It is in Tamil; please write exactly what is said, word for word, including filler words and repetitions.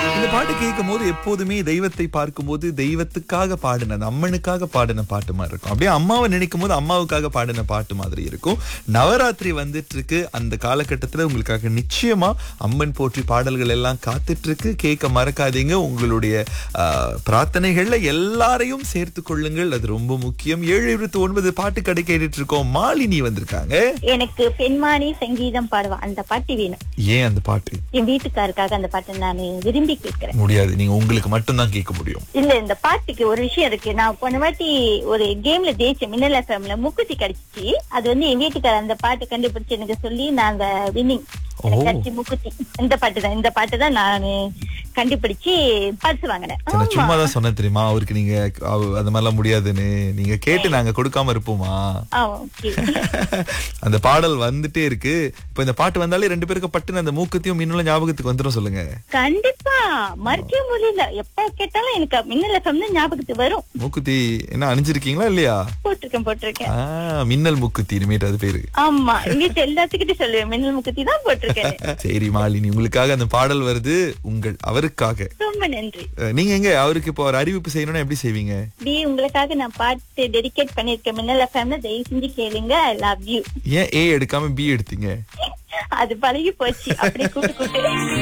இந்த பாட்டு கேட்கும் போது எப்போதுமே தெய்வத்தை பார்க்கும்போது தெய்வத்துக்காக பாடின அந்த அம்மனுக்காக பாடின பாட்டு மாதிரி இருக்கும். அப்படியே அம்மாவை நினைக்கும் போது அம்மாவுக்காக பாடின பாட்டு மாதிரி இருக்கும். நவராத்திரி வந்துட்டு இருக்கு. அந்த காலகட்டத்துல உங்களுக்காக நிச்சயமா அம்மன் போற்றி பாடல்கள் எல்லாம் காத்துட்டு இருக்கு. கேட்க மறக்காதீங்க. உங்களுடைய ஆஹ், பிரார்த்தனைகள்ல எல்லாரையும் சேர்த்து கொள்ளுங்கள். அது ரொம்ப முக்கியம். ஏழு இருபத்தி ஒன்பது பாட்டு கடை கேட்டுட்டு இருக்கோம். மாலினி வந்திருக்காங்க. எனக்கு பெண்மானி சங்கீதம் பாடுவா அந்த பாட்டு வேணும். ஏன் அந்த பாட்டு? என் வீட்டுக்காருக்காக அந்த பாட்டை நான் விரும்பி கேட்கிறேன். முடியாது, நீங்க உங்களுக்கு மட்டும்தான் கேட்க முடியும். இல்ல, இந்த பாட்டுக்கு ஒரு விஷயம் இருக்கு. நான் போன வாட்டி ஒரு கேம்ல ஜெயிச்சேன். மின்னல் எஃப்எம்ல முக்குத்தி கிடைச்சிச்சு. அது வந்து என் வீட்டுக்காரர் அந்த பாட்டு கண்டுபிடிச்சு எனக்கு சொல்லி நாங்க வின்னிங் கிடைச்சி முக்குத்தி. இந்த பாட்டு தான் இந்த பாட்டு தான் நான் கண்டுபிடிச்சு பரிசு வாங்கினேன். நான் சும்மா தான் சொன்னேன் தெரியுமா அவருக்கு. நீங்க அவ- அந்த மாதிரிலாம் முடியாதுன்னு நீங்க கேட்டு நாங்க கொடுக்காம இருப்போமா? அந்த பாடல் வந்துட்டே இருக்கு. இப்ப இந்த பாட்டு வந்தாலே ரெண்டு பேருக்கு பட்டுன்னு அந்த மூக்கத்தையும் மின்னலும் ஞாபகத்துக்கு வந்துடும். சொல்லுங்க. கண்டிப்பா மறக்கவே முடியல. எப்ப கேட்டாலும் எனக்கு மின்னல் எஃப்எம் ஞாபகத்துக்கு வரும். மூக்குத்தி என்ன அணிஞ்சிருக்கீங்களா இல்லையா? போட்டிருக்கேன் போட்டிருக்கேன் ஆஹ் மின்னல் மூக்குத்தி இனிமேட்டு அது பேரு. ஆமா, வீட்டு எல்லாத்துக்கிட்டும் சொல்லுவேன் மின்னல் முக்குத்தி தான் போட்டிருக்கேன். சரி மாலினி, உங்களுக்காக அந்த பாடல் வருது. உங்கள் அவருக்காக. ரொம்ப நன்றி. அஹ், நீங்க எங்க அவருக்கு இப்போ ஒரு அறிவிப்பு செய்யணும்னா எப்படி செய்வீங்க? டி உங்களுக்காக நான் பாட்டு டெடிகேட் பண்ணிருக்கேன். மின்னல் எஃப்எம்ல தயவு செஞ்சு கேளுங்க. I love you. ஏன் ஏ எடுக்காம பி எடுத்தீங்க? அது பழகி போச்சு. அப்படி கூட்டு கூட்டு